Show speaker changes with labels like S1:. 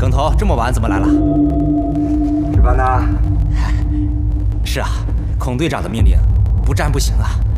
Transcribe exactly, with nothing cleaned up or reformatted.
S1: 耿头，这么晚怎么来了？
S2: 值班呢？
S1: 是啊，孔队长的命令，不站不行啊。